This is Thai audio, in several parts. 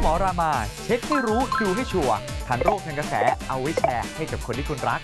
หมอรามาเช็คให้รู้ดูให้ชัวร์ทันโรคทันกระแสเอาไว้แชร์ให้กับคนที่คุณรัก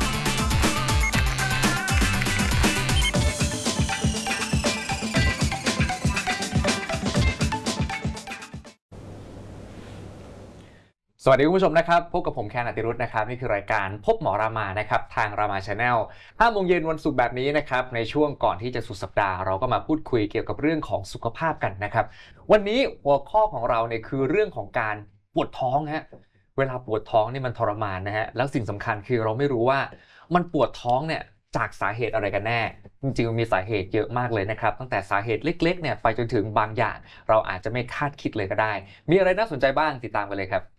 สวัสดีคุณผู้ชมนะครับพบกับผมแคน อติรุธนะครับนี่คือรายการพบหมอรามานะครับทางรามา Channel 5 โมงเย็นวันศุกร์แบบนี้นะครับในช่วงก่อนที่จะสุดสัปดาห์เราก็มาพูดคุยเกี่ยวกับเรื่องของสุขภาพกันนะครับวันนี้หัวข้อของเราเนี่ยคือเรื่องของการปวดท้องฮะเวลาปวดท้องนี่มันทรมานนะฮะแล้วสิ่งสำคัญคือเราไม่รู้ว่ามันปวดท้องเนี่ยจากสาเหตุอะไรกันแน่จริงๆมีสาเหตุเยอะมากเลยนะครับตั้งแต่สาเหตุเล็กๆเนี่ยไปจนถึงบางอย่างเราอาจจะไม่คาดคิดเลยก็ได้มีอะไรน่าสนใจบ้างติดตามกันเลยครับ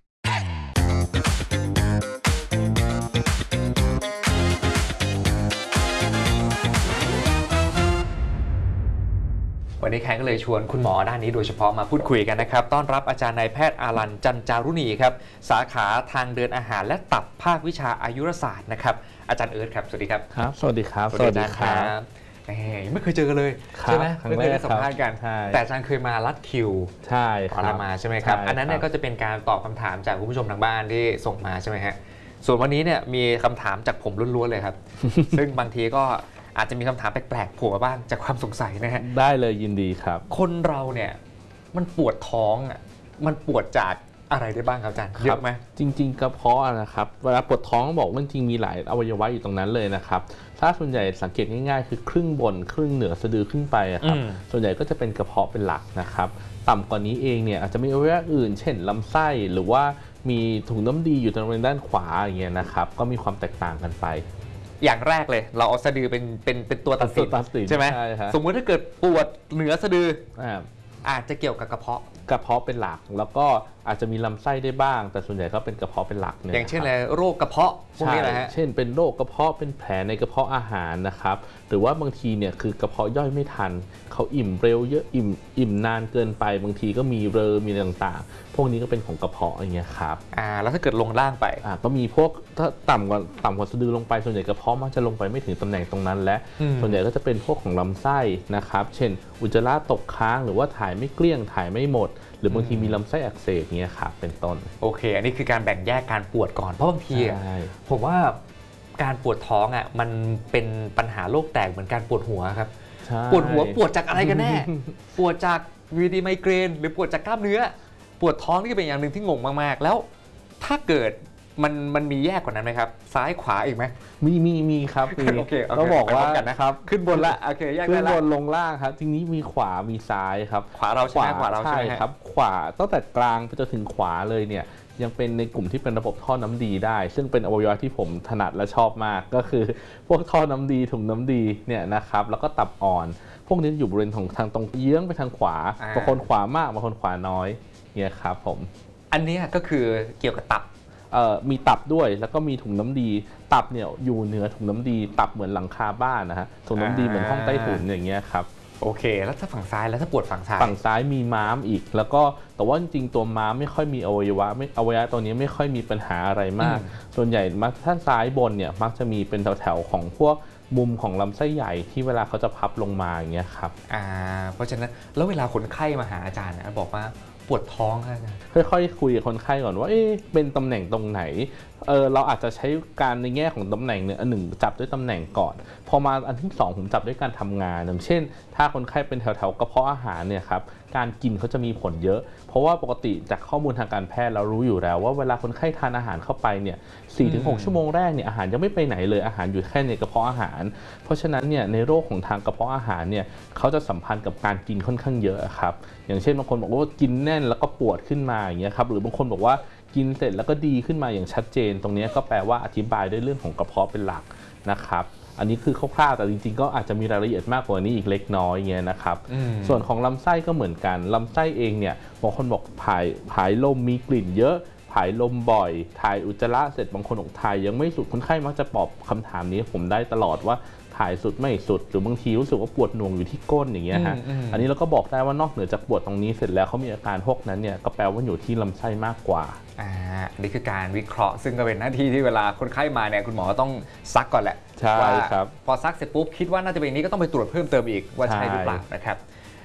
วันนี้แคนก็เลยชวนคุณหมอด้านนี้โดยเฉพาะมาพูดคุยกันนะครับต้อนรับอาจารย์นายแพทย์อารันจันจารุณีครับสาขาทางเดินอาหารและตับภาควิชาอายุรศาสตร์นะครับอาจารย์เอิร์ธครับสวัสดีครับครับสวัสดีครับสวัสดีครับไม่เคยเจอกันเลยใช่ไหมไม่เคยได้สัมภาษณ์กันแต่อาจารย์เคยมารัดคิวใช่ครับมาใช่ไหมครับอันนั้นเนี่ยก็จะเป็นการตอบคำถามจากคุณผู้ชมทางบ้านที่ส่งมาใช่ไหมฮะส่วนวันนี้เนี่ยมีคำถามจากผมล้วนๆเลยครับ ซึ่งบางทีก็อาจจะมีคำถามแปลกๆโผล่มาบ้างจากความสงสัยนะฮะได้เลยยินดีครับคนเราเนี่ยมันปวดท้องอ่ะมันปวดจากอะไรได้บ้างครับอาจารย์เยอะไหมจริงๆกระเพาะนะครับเวลาปวดท้องบอกว่าจริงมีหลายอวัยวะอยู่ตรงนั้นเลยนะครับถ้าส่วนใหญ่สังเกตง่ายๆคือครึ่งบนครึ่งเหนือสะดือขึ้นไปครับส่วนใหญ่ก็จะเป็นกระเพาะเป็นหลักนะครับต่ำกว่านี้เองเนี่ยอาจจะมีอวัยวะอื่นเช่นลำไส้หรือว่ามีถุงน้ำดีอยู่ตรงด้านขวาอย่างเงี้ยนะครับก็มีความแตกต่างกันไปอย่างแรกเลยเราเอาสะดือเป็นตัวตัดสินใช่ไหมสมมุติถ้าเกิดปวดเหนือสะดืออาจจะเกี่ยวกับกระเพาะเป็นหลักแล้วก็อาจจะมีลำไส้ได้บ้างแต่ส่วนใหญ่ก็เป็นกระเพาะเป็นหลักเนี่ยอย่างเช่นอะไรโรคกระเพาะพวกนี้แหละฮะเช่นเป็นโรคกระเพาะเป็นแผลในกระเพาะอาหารนะครับหรือว่าบางทีเนี่ยคือกระเพาะย่อยไม่ทันเขาอิ่มเร็วเยอะอิ่มนานเกินไปบางทีก็มีเรอมีต่างๆพวกนี้ก็เป็นของกระเพาะอย่างเงี้ยครับแล้วถ้าเกิดลงล่างไปก็มีพวกถ้าต่ำกว่าสะดือลงไปส่วนใหญ่กระเพาะมักจะลงไปไม่ถึงตำแหน่งตรงนั้นและส่วนใหญ่ก็จะเป็นพวกของลำไส้นะครับเช่นอุจจาระตกค้างหรือว่าถ่ายไม่เกลี้ยงถ่ายไม่หมดหรือบางทีมีลำไส้อักเสบเงี้ยครับเป็นต้นโอเคอันนี้คือการแบ่งแยกการปวดก่อนเพราะบางทีผมว่าการปวดท้องมันเป็นปัญหาโรคแตกเหมือนการปวดหัวครับปวดหัวปวดจากอะไรกันแน่ปวดจากวีดีไมเกรนหรือปวดจากกล้ามเนื้อปวดท้องนี่เป็นอย่างหนึ่งที่งงมากๆแล้วถ้าเกิดมันมีแยกกว่านั้นไหมครับซ้ายขวาอีกไหมมีครับก็บอกว่านะครับขึ้นบนละโอเคแยกได้ละขึ้นบนลงล่างครับทีนี้มีขวามีซ้ายครับขวาเราใช่ไหมขวาเราใช่ครับขวาตั้งแต่กลางไปจนถึงขวาเลยเนี่ยยังเป็นในกลุ่มที่เป็นระบบท่อน้ำดีได้ซึ่งเป็นอวัยวะที่ผมถนัดและชอบมากก็คือพวกท่อน้ำดีถุงน้ำดีเนี่ยนะครับแล้วก็ตับอ่อนพวกนี้อยู่บริเวณของทางตรงเยื้องไปทางขวาบางคนขวามากบางคนขวาน้อยเนี่ยครับผมอันนี้ก็คือเกี่ยวกับตับมีตับด้วยแล้วก็มีถุงน้ำดีตับเนี่ยอยู่เหนือถุงน้ำดีตับเหมือนหลังคาบ้านนะฮะถุงน้ำดีเหมือนห้องใต้ถุนอย่างเงี้ยครับโอเคแล้วถ้าฝั่งซ้ายแล้วถ้าปวดฝั่งซ้ายมีม้ามอีกแล้วก็แต่ว่าจริงๆตัวม้ามไม่ค่อยมีอวัยวะตัวนี้ไม่ค่อยมีปัญหาอะไรมากส่วนใหญ่ถ้าซ้ายบนเนี่ยมักจะมีเป็นแถวๆของพวกมุมของลำไส้ใหญ่ที่เวลาเขาจะพับลงมาอย่างเงี้ยครับเพราะฉะนั้นแล้วเวลาคนไข้มาหาอาจารย์บอกว่าปวดท้องครับค่อยๆคุยกับคนไข้ก่อนว่าเป็นตำแหน่งตรงไหนเราอาจจะใช้การในแง่ของตำแหน่งเนี่ยอันหนึ่งจับด้วยตำแหน่งก่อนพอมาอันที่2ผมจับด้วยการทำงานอย่างเช่นถ้าคนไข้เป็นแถวๆกระเพาะอาหารเนี่ยครับการกินเขาจะมีผลเยอะเพราะว่าปกติจากข้อมูลทางการแพทย์เรารู้อยู่แล้วว่าเวลาคนไข้ทานอาหารเข้าไปเนี่ย 4-6 ชั่วโมงแรกเนี่ยอาหารยังไม่ไปไหนเลยอาหารอยู่แค่ในกระเพาะอาหารเพราะฉะนั้นเนี่ยในโรคของทางกระเพาะอาหารเนี่ยเขาจะสัมพันธ์กับการกินค่อนข้างเยอะครับอย่างเช่นบางคนบอกว่ากินแน่นแล้วก็ปวดขึ้นมาอย่างเงี้ยครับหรือบางคนบอกว่ากินเสร็จแล้วก็ดีขึ้นมาอย่างชัดเจนตรงนี้ก็แปลว่าอธิบายด้วยเรื่องของกระเพาะเป็นหลักนะครับอันนี้คือคร่าวๆแต่จริงๆก็อาจจะมีรายละเอียดมากกว่านี้อีกเล็กน้อยเงี้ยนะครับส่วนของลำไส้ก็เหมือนกันลำไส้เองเนี่ยบางคนบอกผายลมมีกลิ่นเยอะผายลมบ่อยถ่ายอุจจาระเสร็จบางคนบอกถ่ายยังไม่สุดคนไข้มักจะตอบคำถามนี้ผมได้ตลอดว่าถ่ายสุดไม่สุดหรือบางทีรู้สึกว่าปวดหน่วงอยู่ที่ก้นอย่างเงี้ยฮะอันนี้เราก็บอกได้ว่านอกเหนือจากปวดตรงนี้เสร็จแล้วเขามีอาการพวกนั้นเนี่ยก็แปลว่าอยู่ที่ลำไส้มากกว่านี่คือการวิเคราะห์ซึ่งก็เป็นหน้าที่ที่เวลาคนไข้มาเนี่ยคุณหมอต้องซักก่อนแหละใช่ครับพอซักเสร็จปุ๊บคิดว่าน่าจะเป็นนี้ก็ต้องไปตรวจเพิ่มเติมอีกว่าใช่หรือเปล่านะครับ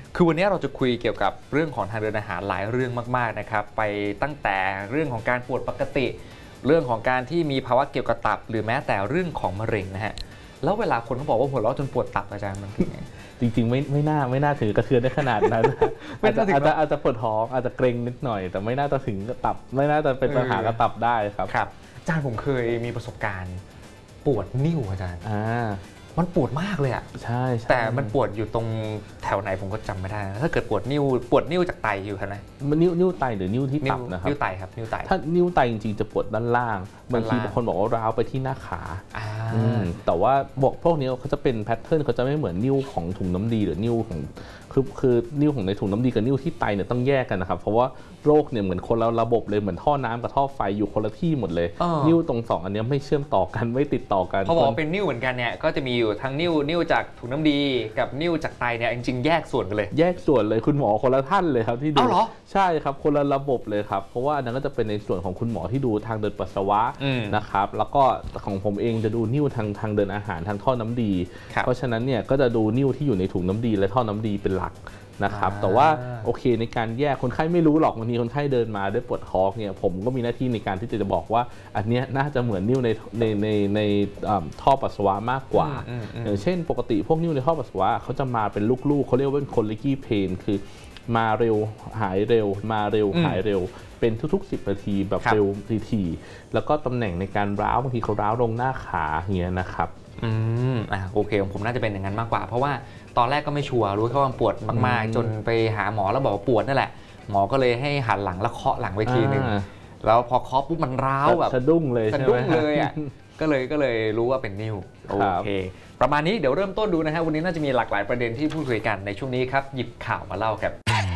คือวันนี้เราจะคุยเกี่ยวกับเรื่องของทางเดินอาหารหลายเรื่องมากๆนะครับไปตั้งแต่เรื่องของการปวดปกติเรื่องของการที่มีภาวะเกี่ยวกับตับหรือแม้แต่เรื่องของมะเร็งนะฮะแล้วเวลาคนเขาบอกว่าหัวเราะจนปวดตับอาจารย์มันเป็นไงจริงๆไม่น่าถือกระเทือนได้ขนาดนั้นไม่น่าถึงอาจจะปวดท้องอาจจะเกร็งนิดหน่อย แต่ไม่น่าจะถึงกับตับไม่น่าจะเป็นปัญหากับตับได้ครับครับอาจารย์ผมเคยมีประสบการณ์ปวดนิ้วอาจารย์อ่ามันปวดมากเลยอะใช่แต่มันปวดอยู่ตรงแถวไหนผมก็จำไม่ได้นะถ้าเกิดปวดนิ้วจากไตอยู่แถวไหนมันนิ้วไตหรือนิ้วที่ตับนะครับนิ้วไตครับนิ้วไตถ้านิ้วไตจริงๆจะปวดด้านล่างบางทีด้านล่างบางคนบอกว่าร้าวไปที่หน้าขาอ่าแต่ว่าพวกนี้เขาจะเป็นแพทเทิร์นเขาจะไม่เหมือนนิ้วของถุงน้ำดีหรือนิ้วของคือนิ้วของในถุงน้ำดีกับนิ้วที่ไตเนี่ยต้องแยกกันนะครับเพราะว่าโรคเนี่ยเหมือนคนละระบบเลยเหมือนท่อน้ำกับท่อไฟอยู่คนละที่หมดเลย นิ้วตรงสองอันเนี้ยไม่เชื่อมต่อกันไม่ติดต่อกันพอบอกว่าเป็นนิ้วเหมือนกันเนี่ยก็จะมีอยู่ทั้งนิ้วจากถุงน้ำดีกับนิ้วจากไตเนี่ยจริงๆแยกส่วนกันเลยแยกส่วนเลยคุณหมอคนละท่านเลยครับที่ดูเอาเหรอใช่ครับคนละระบบเลยครับเพราะว่าอันนั้นก็จะเป็นในส่วนของคุณหมอที่ดูทางเดินปัสสาวะนะครับแล้วก็ของผมเองจะดูนิ้วทางเดินอาหารทางท่อน้ำดี เพราะฉะนั้นเนี่ยก็จะดูนิ้วที่อยู่ในถุงน้ำดีและท่อน้ำดีเป็นหลักนะครับแต่ว่าโอเคในการแยกคนไข้ไม่รู้หรอกบางทีคนไข้เดินมาด้วยปวดท้องเนี่ยผมก็มีหน้าที่ในการที่จะบอกว่าอันเนี้ยน่าจะเหมือนนิ้วในท่อปัสสาวะมากกว่าอย่างเช่นปกติพวกนิ้วในท่อปัสสาวะเขาจะมาเป็นลูกๆเขาเรียกว่าเป็น colicky pain คือมาเร็วหายเร็วมาเร็วหายเร็วเป็นทุกๆ10 นาทีแบบเร็วทีๆแล้วก็ตำแหน่งในการร้าวบางทีเขาร้าวลงหน้าขาอย่างเงี้ยนะครับโอเคผมน่าจะเป็นอย่างนั้นมากกว่าเพราะว่าตอนแรกก็ไม่ชัวร์รู้แค่ว่าปวดมากๆจนไปหาหมอแล้วบอกว่าปวดนั่นแหละหมอก็เลยให้หันหลังแล้วเคาะหลังไปทีนึงแล้วพอเคาะปุ๊บมันร้าวแบบสะดุ้งเลยใช่ไหมสะดุ้งเลยอ่ะก็เลยรู้ว่าเป็นนิ้วโอเคประมาณนี้เดี๋ยวเริ่มต้นดูนะฮะวันนี้น่าจะมีหลากหลายประเด็นที่พูดคุยกันในช่วงนี้ครับหยิบข่าวมาเล่าครับ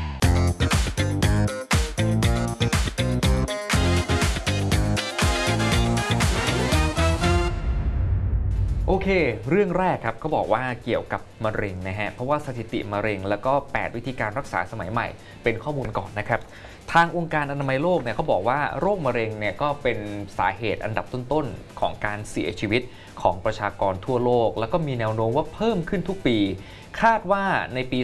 โอเคเรื่องแรกครับเขาบอกว่าเกี่ยวกับมะเร็งนะฮะเพราะว่าสถิติมะเร็งแล้วก็8วิธีการรักษาสมัยใหม่เป็นข้อมูลก่อนนะครับทางองค์การอนามัยโลกเนี่ยเขาบอกว่าโรคมะเร็งเนี่ยก็เป็นสาเหตุอันดับต้นๆของการเสียชีวิตของประชากรทั่วโลกแล้วก็มีแนวโน้มว่าเพิ่มขึ้นทุกปีคาดว่าในปี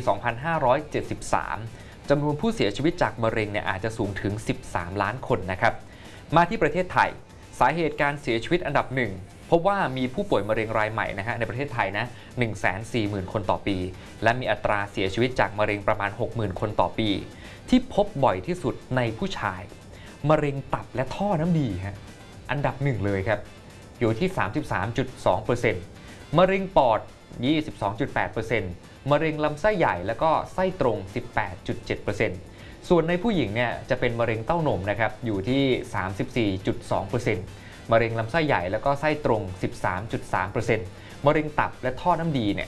2573 จำนวนผู้เสียชีวิตจากมะเร็งเนี่ยอาจจะสูงถึง13 ล้านคนนะครับมาที่ประเทศไทยสาเหตุการเสียชีวิตอันดับหนึ่งพบว่ามีผู้ป่วยมะเร็งรายใหม่นะฮะในประเทศไทยนะ 140,000 คนต่อปีและมีอัตราเสียชีวิตจากมะเร็งประมาณ 60,000 คนต่อปีที่พบบ่อยที่สุดในผู้ชายมะเร็งตับและท่อน้ำดีฮะอันดับหนึ่งเลยครับอยู่ที่ 33.2% มะเร็งปอด 22.8% มะเร็งลำไส้ใหญ่แล้วก็ไส้ตรง 18.7% ส่วนในผู้หญิงเนี่ยจะเป็นมะเร็งเต้านมนะครับอยู่ที่ 34.2%มะเร็งลำไส้ใหญ่แล้วก็ไส้ตรง 13.3% มะเร็งตับและท่อน้ำดีเนี่ย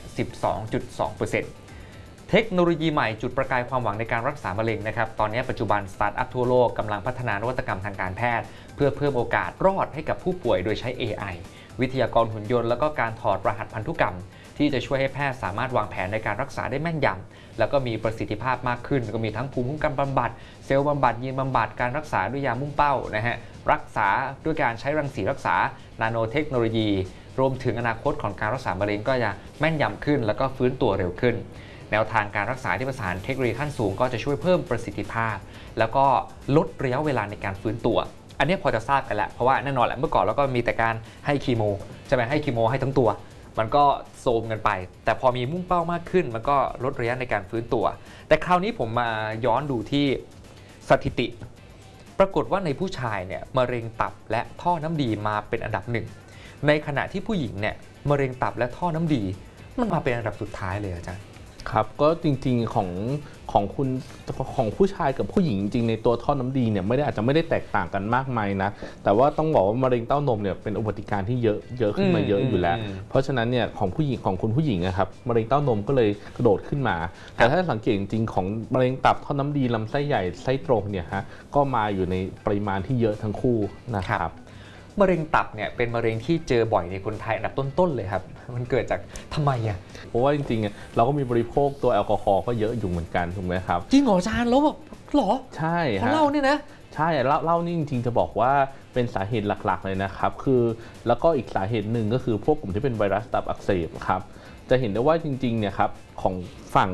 12.2%เทคโนโลยีใหม่จุดประกายความหวังในการรักษามะเร็งนะครับตอนนี้ปัจจุบันสตาร์ทอัพทั่วโลกกำลังพัฒนานวัตกรรมทางการแพทย์เพื่อเพิ่มโอกาสรอดให้กับผู้ป่วยโดยใช้ AI วิทยากรหุ่นยนต์แล้วก็การถอดรหัสพันธุกรรมที่จะช่วยให้แพทย์สามารถวางแผนในการรักษาได้แม่นยำแล้วก็มีประสิทธิภาพมากขึ้นก็มีทั้งภูมิคุ้มกันบำบัดเซลล์บำบัดยีนบำบัดการรักษาด้วยยามุ่งเป้านะฮะรักษาด้วยการใช้รังสีรักษานาโนเทคโนโลยีรวมถึงอนาคตของการรักษามะเร็งก็จะแม่นยำขึ้นแล้วก็ฟื้นตัวเร็วขึ้นแนวทางการรักษาที่ประสานเทคโนโลยีขั้นสูงก็จะช่วยเพิ่มประสิทธิภาพแล้วก็ลดระยะเวลาในการฟื้นตัวอันนี้พอจะทราบกันแล้วเพราะว่าแน่นอนแหละเมื่อก่อนเราก็มีแต่การให้คีโมใช่ไหมให้คีโมให้ทั้งตัวมันก็โทรมกันไปแต่พอมีมุ่งเป้ามากขึ้นมันก็ลดระยะในการฟื้นตัวแต่คราวนี้ผมมาย้อนดูที่สถิติปรากฏว่าในผู้ชายเนี่ยมะเร็งตับและท่อน้ำดีมาเป็นอันดับหนึ่งในขณะที่ผู้หญิงเนี่ยมะเร็งตับและท่อน้ำดีมันมาเป็นอันดับสุดท้ายเลยอาจารย์ครับก็จริงๆของผู้ชายกับผู้หญิงจริงๆในตัวท่อน้ำดีเนี่ยอาจจะไม่ได้แตกต่างกันมากมายนะแต่ว่าต้องบอกว่ามะเร็งเต้านมเนี่ยเป็นอุบัติการณ์ที่เยอะขึ้นมาเยอะอยู่แล้วเพราะฉะนั้นเนี่ยของผู้หญิงของคุณผู้หญิงนะครับมะเร็งเต้านมก็เลยกระโดดขึ้นมาแต่ถ้าสังเกตจริงๆของมะเร็งตับท่อน้ำดีลำไส้ใหญ่ไส้ตรงเนี่ยฮะก็มาอยู่ในปริมาณที่เยอะทั้งคู่นะครับมะเร็งตับเนี่ยเป็นมะเร็งที่เจอบ่อยในคนไทยอันดับต้นๆเลยครับมันเกิดจากทำไมอ่ะเพราะว่าจริงๆเราก็มีบริโภคตัวแอลกอฮอล์ก็เยอะอยู่เหมือนกันถูกไหมครับจริงเหรออาจารย์แล้วแบบหรอใช่ฮะเหล้านี่นะใช่เหล้านี่จริงๆจะบอกว่าเป็นสาเหตุหลักๆเลยนะครับคือแล้วก็อีกสาเหตุหนึ่งก็คือพวกกลุ่มที่เป็นไวรัสตับอักเสบครับจะเห็นได้ว่าจริงๆเนี่ยครับของฝั่ง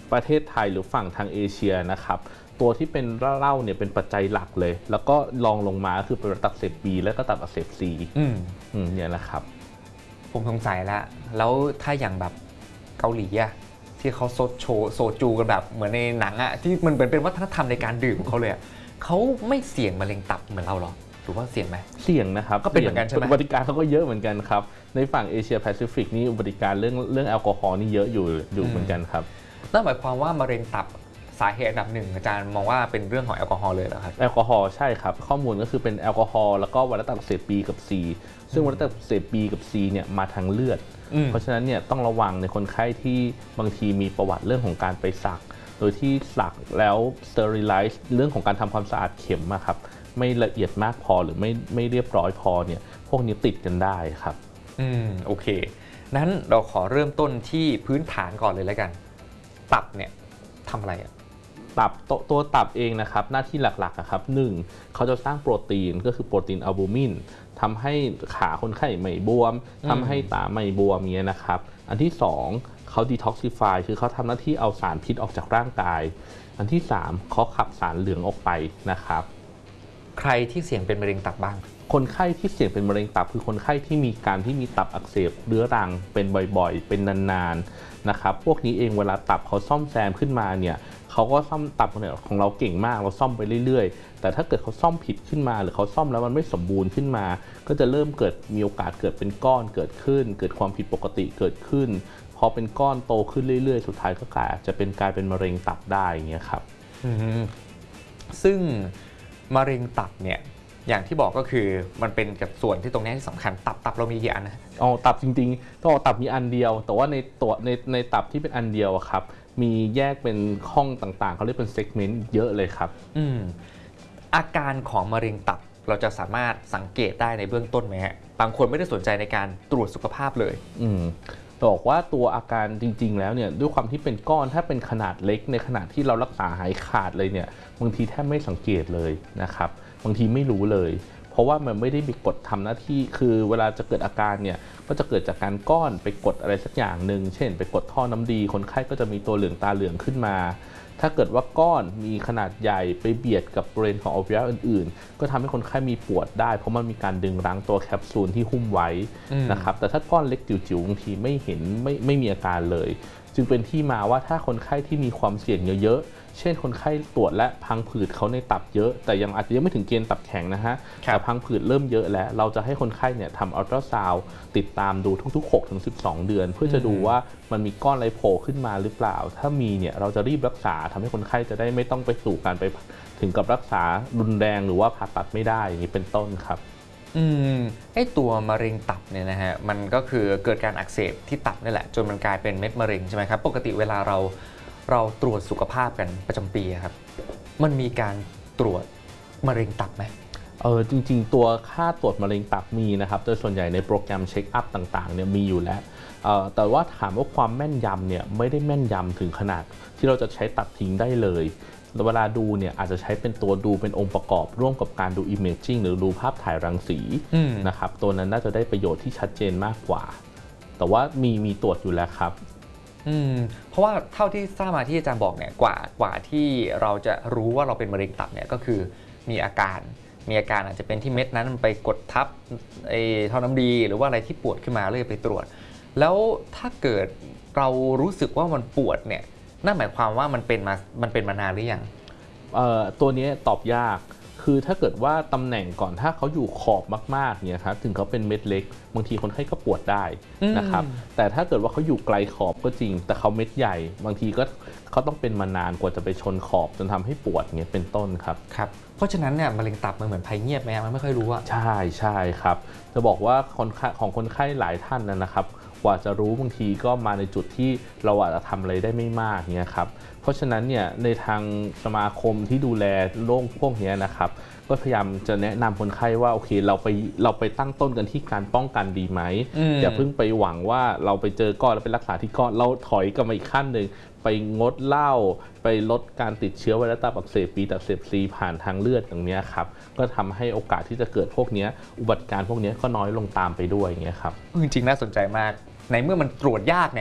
ประเทศไทยหรือฝั่งทางเอเชียนะครับตัวที่เป็นเหล้าเนี่ยเป็นปัจจัยหลักเลยแล้วก็รองลงมาคือเป็นตับอักเสบ B แล้วก็ตับอักเสบ C เนี่ยนะครับผมสงสัยแล้วถ้าอย่างแบบเกาหลีอะที่เขาโซจูกันแบบเหมือนในหนังอะที่มันเหมือนเป็นวัฒนธรรมในการดื่มของเขาเลยเขาไม่เสี่ยงมะเร็งตับเหมือนเราหรอหรือว่าเสี่ยงไหมเสี่ยงนะครับก็เป็นเหมือนกันใช่ไหมอุบัติการเขาก็เยอะเหมือนกันครับในฝั่งเอเชียแปซิฟิกนี่อุบัติการเรื่องแอลกอฮอล์นี่เยอะอยู่เหมือนกันครับนั่นหมายความว่ามะเร็งตับสาเหตุอันดับหนึ่งอาจารย์มองว่าเป็นเรื่องของแอลกอฮอล์เลยเหรอครับแอลกอฮอล์ใช่ครับข้อมูลก็คือเป็นแอลกอฮอล์แล้วก็ไวรัสตับอักเสบ B กับ C ซึ่งไวรัสตับอักเสบ B กับ C เนี่ยมาทางเลือดเพราะฉะนั้นเนี่ยต้องระวังในคนไข้ที่บางทีมีประวัติเรื่องของการไปสักโดยที่สักแล้ว sterilize เรื่องของการทำความสะอาดเข็มครับไม่ละเอียดมากพอหรือไม่เรียบร้อยพอเนี่ยพวกนี้ติดกันได้ครับโอเคนั้นเราขอเริ่มต้นที่พื้นฐานก่อนเลยแล้วกันตับเนี่ยทำอะไรตับตัวตับเองนะครับหน้าที่หลักๆนะครับ1เขาจะสร้างโปรตีนก็คือโปรตีนอัลบูมินทำให้ขาคนไข้ไม่บวมทำให้ตาไม่บวมเงี้ยนะครับอันที่2เขาดีท็อกซิฟายคือเขาทำหน้าที่เอาสารพิษออกจากร่างกายอันที่3เขาขับสารเหลืองออกไปนะครับใครที่เสี่ยงเป็นมะเร็งตับบ้างคนไข้ที่เสี่ยงเป็นมะเร็งตับคือคนไข้ที่มีตับอักเสบเรื้อรังเป็นบ่อยๆเป็นนานๆนะครับพวกนี้เองเวลาตับเขาซ่อมแซมขึ้นมาเนี่ยเขาก็ซ่อมตับของเราเก่งมากเราซ่อมไปเรื่อยๆแต่ถ้าเกิดเขาซ่อมผิดขึ้นมาหรือเขาซ่อมแล้วมันไม่สมบูรณ์ขึ้นมาก็จะเริ่มมีโอกาสเกิดเป็นก้อนเกิดขึ้นเกิดความผิดปกติเกิดขึ้นพอเป็นก้อนโตขึ้นเรื่อยๆสุดท้ายก็กลายเป็นมะเร็งตับได้อย่างเงี้ยครับซึ่งมะเร็งตับเนี่ยอย่างที่บอกก็คือมันเป็นกับส่วนที่ตรงนี้ที่สำคัญตับเรามีกี่อันนะตับจริงๆก็ตับมีอันเดียวแต่ว่าในตับที่เป็นอันเดียวครับมีแยกเป็นห้องต่างๆเขาเรียกเป็นเซกเมนต์เยอะเลยครับอาการของมะเร็งตับเราจะสามารถสังเกตได้ในเบื้องต้นไหมฮะบางคนไม่ได้สนใจในการตรวจสุขภาพเลยบอกว่าตัวอาการจริงๆแล้วเนี่ยด้วยความที่เป็นก้อนถ้าเป็นขนาดเล็กในขณะที่เรารักษาหายขาดเลยเนี่ยบางทีแทบไม่สังเกตเลยนะครับบางทีไม่รู้เลยเพราะว่ามันไม่ได้มีกฎทำหน้าที่คือเวลาจะเกิดอาการเนี่ยก็จะเกิดจากการก้อนไปกดอะไรสักอย่างหนึ่งเช่นไปกดท่อน้ำดีคนไข้ก็จะมีตัวเหลืองตาเหลืองขึ้นมาถ้าเกิดว่าก้อนมีขนาดใหญ่ไปเบียดกับบริเวณของอวัยวะอื่นๆก็ทำให้คนไข้มีปวดได้เพราะมันมีการดึงรั้งตัวแคปซูลที่หุ้มไว้นะครับแต่ถ้าก้อนเล็กจิ๋วๆบางทีไม่เห็นไม่มีอาการเลยจึงเป็นที่มาว่าถ้าคนไข้ที่มีความเสี่ยงเยอะๆเช่นคนไข้ตรวจและพังผืดเขาในตับเยอะแต่อาจจะยังไม่ถึงเกณฑ์ตับแข็งนะฮะแต่พังผืดเริ่มเยอะแล้วเราจะให้คนไข้เนี่ยทำอัลตราซาวด์ติดตามดูทุกๆ 6-12 เดือนเพื่อจะดูว่ามันมีก้อนอะไรโผล่ขึ้นมาหรือเปล่าถ้ามีเนี่ยเราจะรีบรักษาทำให้คนไข้จะได้ไม่ต้องไปสู่การไปถึงกับรักษารุนแรงหรือว่าผ่าตัดไม่ได้อย่างนี้เป็นต้นครับไอ้ตัวมะเร็งตับเนี่ยนะฮะมันก็คือเกิดการอักเสบที่ตับนี่แหละจนมันกลายเป็นเม็ดมะเร็งใช่ไหมครับปกติเวลาเราตรวจสุขภาพกันประจำปีครับมันมีการตรวจมะเร็งตับไหมจริงๆตัวค่าตรวจมะเร็งตับมีนะครับโดยส่วนใหญ่ในโปรแกรมเช็คอัพต่างๆเนี่ยมีอยู่แล้วแต่ว่าถามว่าความแม่นยำเนี่ยไม่ได้แม่นยำถึงขนาดที่เราจะใช้ตัดทิ้งได้เลยเวลาดูเนี่ยอาจจะใช้เป็นตัวดูเป็นองค์ประกอบร่วมกับการดู imaging หรือดูภาพถ่ายรังสีนะครับตัวนั้นน่าจะได้ประโยชน์ที่ชัดเจนมากกว่าแต่ว่ามีตรวจอยู่แล้วครับเพราะว่าเท่าที่ทราบมาที่อาจารย์บอกเนี่ยกว่าที่เราจะรู้ว่าเราเป็นมะเร็งตับเนี่ยก็คือมีอาการอาจจะเป็นที่เม็ดนั้นมันไปกดทับท่อน้ำดีหรือว่าอะไรที่ปวดขึ้นมาเลยไปตรวจแล้วถ้าเกิดเรารู้สึกว่ามันปวดเนี่ยนั่นหมายความว่ามันเป็นมานานหรือยังตัวนี้ตอบยากคือถ้าเกิดว่าตำแหน่งก่อนถ้าเขาอยู่ขอบมากๆเนี่ยครับถึงเขาเป็นเม็ดเล็กบางทีคนไข้ก็ปวดได้นะครับแต่ถ้าเกิดว่าเขาอยู่ไกลขอบก็จริงแต่เขาเม็ดใหญ่บางทีก็เขาต้องเป็นมานานกว่าจะไปชนขอบจนทำให้ปวดเงี้ยเป็นต้นครับเพราะฉะนั้นเนี่ยมะเร็งตับมันเหมือนภัยเงียบไหมมันไม่ค่อยรู้ใช่ครับจะบอกว่าคนไข้หลายท่านนะครับกว่าจะรู้บางทีก็มาในจุดที่เราอาจจะทำอะไรได้ไม่มากเนี่ยครับเพราะฉะนั้นเนี่ยในทางสมาคมที่ดูแลโรคพวกนี้นะครับก็พยายามจะแนะนำคนไข้ว่าโอเคเราไปตั้งต้นกันที่การป้องกันดีไหมอย่าเพิ่งไปหวังว่าเราไปเจอก้อนแล้วไปรักษาที่ก้อนเราถอยกันมาอีกขั้นหนึ่งไปงดเหล้าไปลดการติดเชื้อไวรัสตับอักเสบ B ตับอักเสบ C ผ่านทางเลือดอย่างนี้ครับก็ทำให้โอกาสที่จะเกิดพวกนี้อุบัติการพวกนี้ก็น้อยลงตามไปด้วยอย่างเงี้ยครับจริงๆน่าสนใจมากในเมื่อมันตรวจยากเนี่ย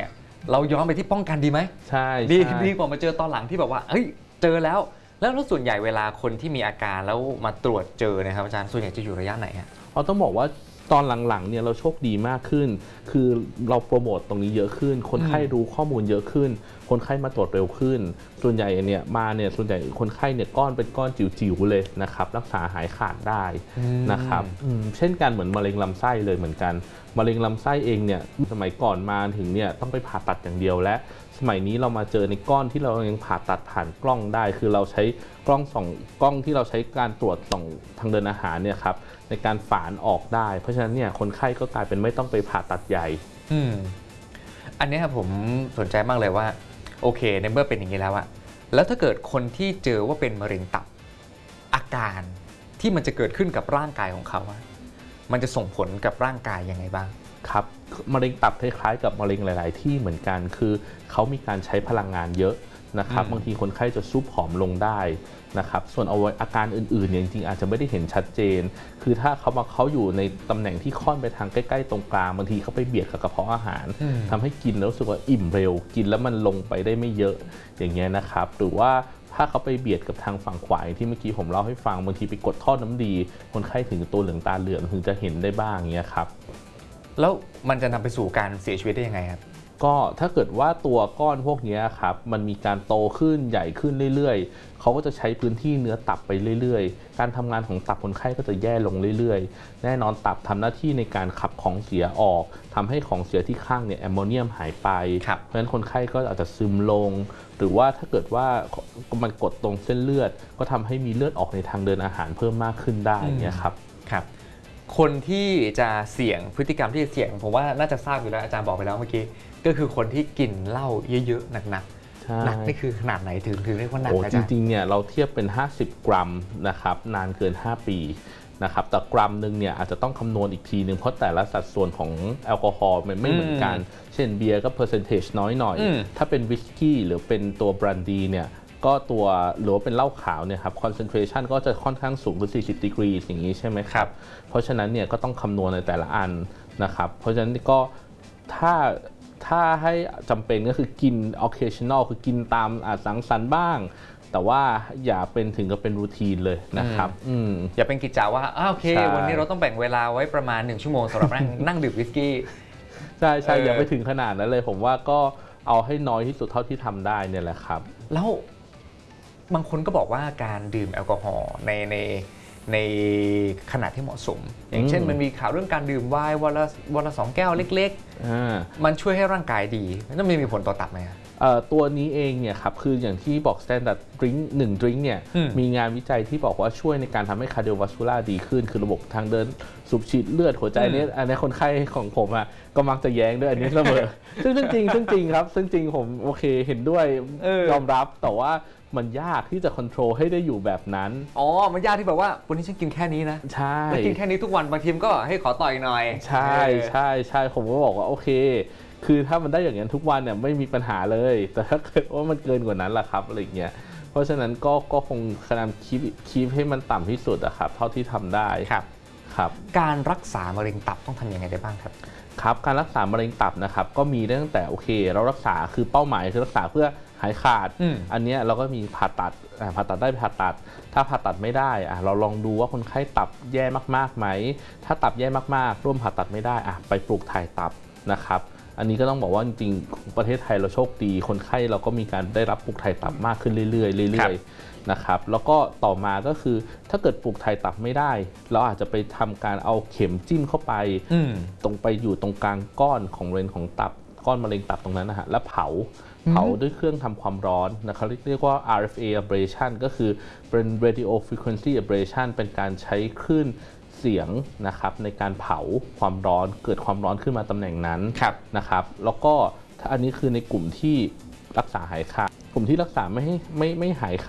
เราย้อนไปที่ป้องกันดีไหมใช่ดีกว่ามาเจอตอนหลังที่แบบว่าเฮ้ยเจอแล้วส่วนใหญ่เวลาคนที่มีอาการแล้วมาตรวจเจอนะครับอาจารย์ส่วนใหญ่จะอยู่ระยะไหนฮะต้องบอกว่าตอนหลังๆเนี่ยเราโชคดีมากขึ้นคือเราโปรโมตตรงนี้เยอะขึ้นคนไข้รู้ข้อมูลเยอะขึ้นคนไข้มาตรวจเร็วขึ้นส่วนใหญ่เนี่ยส่วนใหญ่คนไข้เนี่ยก้อนเป็นก้อนจิ๋วๆเลยนะครับรักษาหายขาดได้นะครับเช่นกันเหมือนมะเร็งลำไส้เลยเหมือนกันมะเร็งลำไส้เองเนี่ยสมัยก่อนมาถึงเนี่ยต้องไปผ่าตัดอย่างเดียวและสมัยนี้เรามาเจอในก้อนที่เรายังผ่าตัดผ่านกล้องได้คือเราใช้กล้องที่เราใช้การตรวจส่องทางเดินอาหารเนี่ยครับในการฝานออกได้เพราะฉะนั้นเนี่ยคนไข้ก็กลายเป็นไม่ต้องไปผ่าตัดใหญ่อันนี้ครับผมสนใจมากเลยว่าโอเคในเมื่อเป็นอย่างนี้แล้วอะแล้วถ้าเกิดคนที่เจอว่าเป็นมะเร็งตับอาการที่มันจะเกิดขึ้นกับร่างกายของเขาอะมันจะส่งผลกับร่างกายยังไงบ้างครับมะเร็งตับคล้ายๆกับมะเร็งหลายๆที่เหมือนกันคือเขามีการใช้พลังงานเยอะนะครับบางทีคนไข้จะซุบผอมลงได้นะครับส่วนอาการอื่นๆเนี่ยจริงๆอาจจะไม่ได้เห็นชัดเจนคือถ้าเขาอยู่ในตำแหน่งที่ค่อนไปทางใกล้ๆตรงกลางบางทีเขาไปเบียดกับกระเพาะอาหารทำให้กินแล้วรู้สึกว่าอิ่มเร็วกินแล้วมันลงไปได้ไม่เยอะอย่างเงี้ยนะครับหรือว่าถ้าเขาไปเบียดกับทางฝั่งขวาที่เมื่อกี้ผมเล่าให้ฟังบางทีไปกดท่อน้ำดีคนไข้ถึงตัวเหลืองตาเหลืองถึงจะเห็นได้บ้างเงี้ยครับแล้วมันจะนำไปสู่การเสียชีวิตได้ยังไงครับก็ถ้าเกิดว่าตัวก้อนพวกนี้ครับมันมีการโตขึ้นใหญ่ขึ้นเรื่อยๆเขาก็จะใช้พื้นที่เนื้อตับไปเรื่อยๆการทำงานของตับคนไข้ก็จะแย่ลงเรื่อยๆแน่นอนตับทำหน้าที่ในการขับของเสียออกทำให้ของเสียที่ข้างเนี่ยแอมโมเนียมหายไปเพราะฉะนั้นคนไข้ก็อาจจะซึมลงหรือว่าถ้าเกิดว่ามันกดตรงเส้นเลือดก็ทำให้มีเลือดออกในทางเดินอาหารเพิ่มมากขึ้นได้เนี่ยครับคนที่จะเสี่ยงพฤติกรรมที่จะเสี่ยงผมว่าน่าจะทราบอยู่แล้วอาจารย์บอกไปแล้วเมื่อกี้ก็คือคนที่กินเหล้าเยอะๆหนักๆหนักนี่คือขนาดไหนถึงเรียกว่าหนักอาจารย์จริงๆเนี่ยเราเทียบเป็น50 กรัมนะครับนานเกิน5 ปีนะครับแต่กรัมนึงเนี่ยอาจจะต้องคำนวณอีกทีนึงเพราะแต่ละสัดส่วนของแอลกอฮอล์มันไม่เหมือนกันเช่นเบียร์ก็เปอร์เซนเทจน้อยหน่อยถ้าเป็นวิสกี้หรือเป็นตัวบรันดีเนี่ยก็ตัวหรือว่าเป็นเหล้าขาวเนี่ยครับคอนเซนเทรชันก็จะค่อนข้างสูงคือ40 ดีกรีอย่างนี้ใช่ไหมครับเพราะฉะนั้นเนี่ยก็ต้องคำนวณในแต่ละอันนะครับเพราะฉะนั้นก็ถ้าให้จำเป็นก็คือกิน occasional คือกินตามสังสรรค์บ้างแต่ว่าอย่าเป็นถึงกับเป็นรูทีนเลยนะครับอย่าเป็นกิจจาว่าโอเควันนี้เราต้องแบ่งเวลาไว้ประมาณ1 ชั่วโมงสำหรับนั่งดื่มวิสกี้ใช่อย่าไปถึงขนาดนั้นเลยผมว่าก็เอาให้น้อยที่สุดเท่าที่ทำได้เนี่ยแหละครับแล้วบางคนก็บอกว่าการดื่มแอลกอฮอล์ในขนาดที่เหมาะสมอย่างเช่นมันมีข่าวเรื่องการดื่มไวน์วันละ2 แก้วเล็กๆมันช่วยให้ร่างกายดีนั่นมีผลต่อตับไหมตัวนี้เองเนี่ยครับคืออย่างที่บอก standard drink 1 drink เนี่ยมีงานวิจัยที่บอกว่าช่วยในการทำให้ cardiovascular ดีขึ้นคือระบบทางเดินสูบฉีดเลือดหัวใจเนี่ยอันนี้คนไข้ของผมก็มักจะแย้งด้วยอันนี้เสมอซึ่งจริงครับซึ่งจริงผมโอเคเห็นด้วยยอมรับแต่ว่ามันยากที่จะควบคุมให้ได้อยู่แบบนั้นมันยากที่แบบว่าวันนี้ฉันกินแค่นี้นะใช่แล้วกินแค่นี้ทุกวันบางทีก็ให้ขอต่ออีกหน่อยใช่ผมก็บอกว่าโอเคคือถ้ามันได้อย่างนั้นทุกวันเนี่ยไม่มีปัญหาเลยแต่ถ้าเกิดว่ามันเกินกว่านั้นล่ะครับอะไรเงี้ยเพราะฉะนั้นก็คงพยายามคีปให้มันต่ำที่สุดอะครับเท่าที่ทำได้ครับการรักษามะเร็งตับต้องทำยังไงได้บ้างครับการรักษามะเร็งตับนะครับก็มีตั้งแต่โอเคเรารักษาคือเป้าหมายคือรักษาเพื่อหายขาดอันนี้เราก็มีผ่าตัดได้ผ่าตัดถ้าผ่าตัดไม่ได้เราลองดูว่าคนไข้ตับแย่มากๆไหมถ้าตับแย่มากๆร่วมผ่าตัดไม่ได้ไปปลูกถ่ายตับนะครับอันนี้ก็ต้องบอกว่าจริงๆประเทศไทยเราโชคดีคนไข้เราก็มีการได้รับปลูกถ่ายตับมากขึ้นเรื่อยๆนะครับแล้วก็ต่อมาก็คือถ้าเกิดปลูกถ่ายตับไม่ได้เราอาจจะไปทำการเอาเข็มจิ้มเข้าไปตรงไปอยู่ตรงกลางก้อนของมะเร็งของตับก้อนมะเร็งตับตรงนั้นนะฮะแล้วเผาด้วยเครื่องทำความร้อนนะครับเรียกว่า RFA ablation ก็คือเป็น radio frequency ablation เป็นการใช้คลื่นเสียงนะครับในการเผาความร้อนเกิดความร้อนขึ้นมาตำแหน่งนั้นนะครับแล้วก็อันนี้คือในกลุ่มที่รักษาหายขาดกลุ่มที่รักษาไม่หายข